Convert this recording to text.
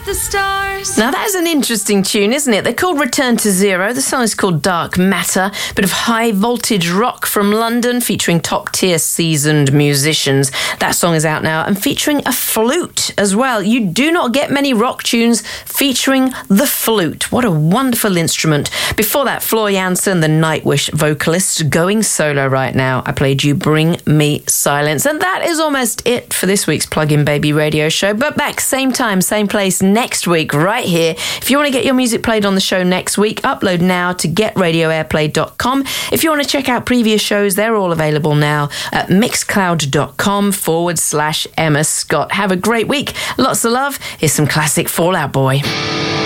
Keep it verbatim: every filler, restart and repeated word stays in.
the stars. Now that is an interesting tune, isn't it? They're called Return to Zero. The song is called Dark Matter. Bit of high voltage rock from London featuring top tier seasoned musicians. That song is out now and featuring a flute as well. You do not get many rock tunes featuring the flute. What a wonderful instrument. Before that, Floor Jansen, the Nightwish vocalist, going solo right now. I played you Bring Me Silence. And that is almost it for this week's Plug-in Baby radio show. But back same time, same place next week right here. If you want to get your music played on the show next week, upload now to get radio airplay dot com. If you want to check out previous shows, they're all available now at mixcloud.com forward slash Emma Scott. Have a great week. Lots of love. Here's some classic Fall Out Boy.